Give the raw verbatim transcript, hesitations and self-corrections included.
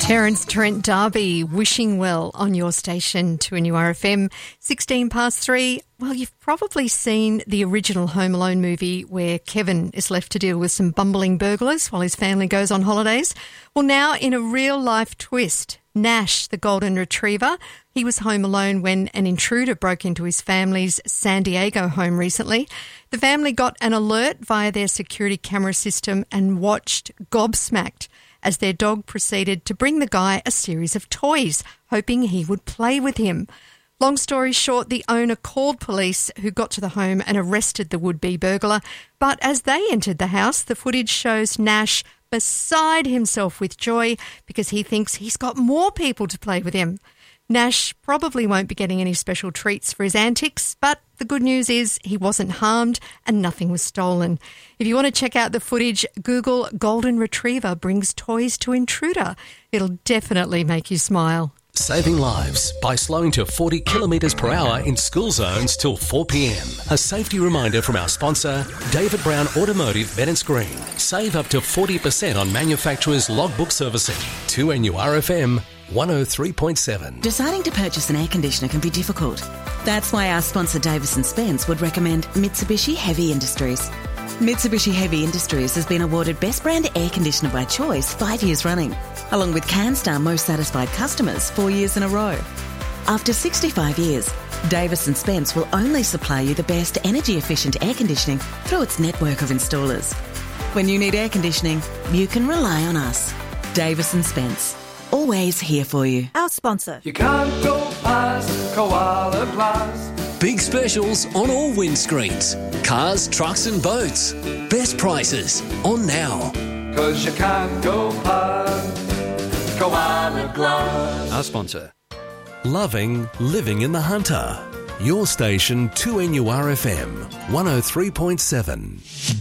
Terence Trent D'Arby, Wishing Well on your station to N U R F M, sixteen past three. Well, you've probably seen the original Home Alone movie where Kevin is left to deal with some bumbling burglars while his family goes on holidays. Well, now in a real-life twist, Nash, the golden retriever, he was home alone when an intruder broke into his family's San Diego home recently. The family got an alert via their security camera system and watched gobsmacked as their dog proceeded to bring the guy a series of toys, hoping he would play with him. Long story short, the owner called police, who got to the home and arrested the would-be burglar. But as they entered the house, the footage shows Nash beside himself with joy because he thinks he's got more people to play with him. Nash probably won't be getting any special treats for his antics, but the good news is he wasn't harmed and nothing was stolen. If you want to check out the footage, Google Golden Retriever brings toys to intruder. It'll definitely make you smile. Saving lives by slowing to forty kilometres per hour in school zones till four p.m. A safety reminder from our sponsor, David Brown Automotive Bennetts Green. Save up to forty percent on manufacturers' logbook servicing. To N U R F M one oh three point seven. Deciding to purchase an air conditioner can be difficult. That's why our sponsor Davis and Spence would recommend Mitsubishi Heavy Industries. Mitsubishi Heavy Industries has been awarded Best Brand Air Conditioner by Choice five years running, along with CanStar Most Satisfied Customers four years in a row. After sixty-five years, Davis and Spence will only supply you the best energy-efficient air conditioning through its network of installers. When you need air conditioning, you can rely on us. Davis and Spence. Always here for you. Our sponsor. You can't go past Koala Glass. Big specials on all windscreens. Cars, trucks and boats. Best prices on now. Cause you can't go past Koala Glass. Our sponsor. Loving living in the Hunter. Your station to N U R F M one oh three point seven.